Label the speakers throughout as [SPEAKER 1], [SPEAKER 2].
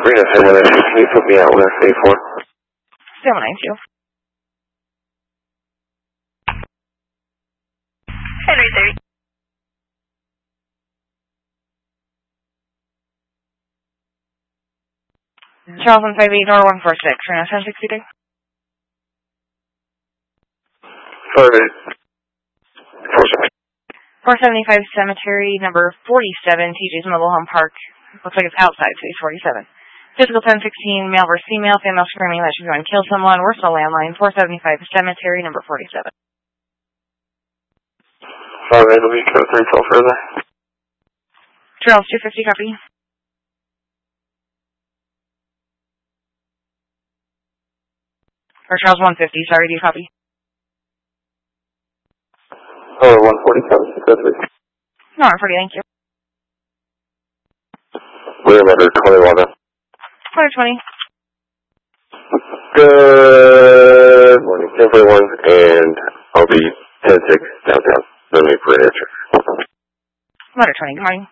[SPEAKER 1] Reno 792, can you put me out with A4?
[SPEAKER 2] 792.
[SPEAKER 3] Henry 30.
[SPEAKER 2] Charles 158 or 146, Reno 1063. 475 Cemetery, number 47, TJ's Mobile Home Park. Looks like it's outside, so he's 47. Physical 1016, male versus female screaming that she's going to kill someone. We're still landline, 475 Cemetery, number 47.
[SPEAKER 1] 5 it'll be code 3 till further.
[SPEAKER 2] Charles 250, copy. Or Charles 150, sorry, do you copy?
[SPEAKER 1] Oh, 147, code 3.
[SPEAKER 2] No, 140, thank you.
[SPEAKER 1] We're letter 21.
[SPEAKER 2] 2020.
[SPEAKER 1] Good morning, everyone, and I'll be 10-6 downtown. No need for an answer.
[SPEAKER 2] Letter 20, good morning.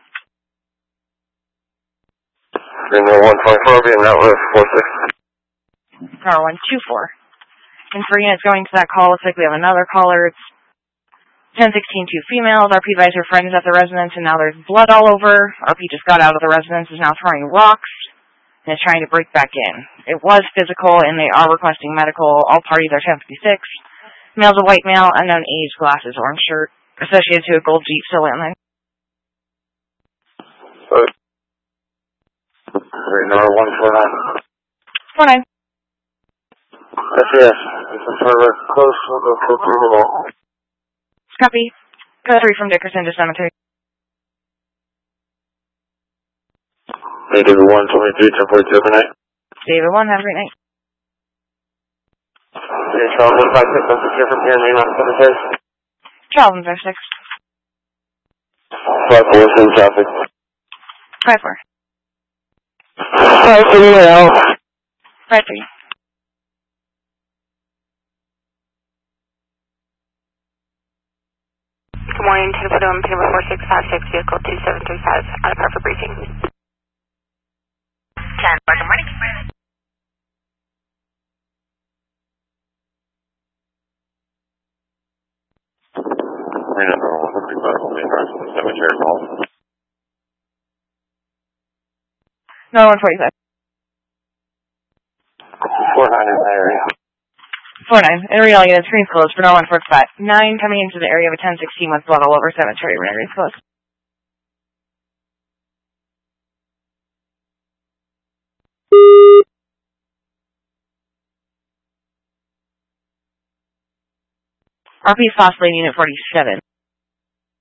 [SPEAKER 1] Reno 124, being out with 46.
[SPEAKER 2] Car 124. And for units going to that call, looks like we have another caller. It's 1016, 2 females. RP advised her friend is at the residence, and now there's blood all over. RP just got out of the residence, is now throwing rocks, and is trying to break back in. It was physical, and they are requesting medical. All parties are 1056. Male's a white male, unknown age, glasses, orange shirt, associated to a gold Jeep, still landline.
[SPEAKER 1] Reno 149.
[SPEAKER 2] 49.
[SPEAKER 1] Yes. This is further close to the criminal.
[SPEAKER 2] Copy. Code 3 from Dickerson to Cemetery.
[SPEAKER 1] David 123, 1042 overnight.
[SPEAKER 2] David 1, have a great night.
[SPEAKER 1] Charles 156, I'm here from here, main line cemetery.
[SPEAKER 2] Charles 156.
[SPEAKER 1] 5-4, same traffic.
[SPEAKER 2] 5-4.
[SPEAKER 1] 5-3 now.
[SPEAKER 2] 5-3.
[SPEAKER 3] Good morning, Tennepoint, number 4656, vehicle 2735, out of par for briefing. 10, good morning.
[SPEAKER 1] Reno 155, only across the cemetery call.
[SPEAKER 2] No, 145.
[SPEAKER 1] 49 in the area.
[SPEAKER 2] 49. In reality, the screen's closed for no 145. 9 coming into the area of a 1016 with blood all over Cemetery. Renegades closed. RP is possibly in Unit 47.